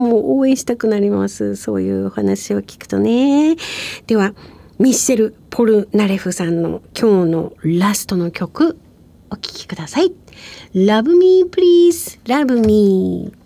もう応援したくなります。そういうお話を聞くとね。ではミッシェル・ポルナレフさんの今日のラストの曲お聴きください。 Love me please love me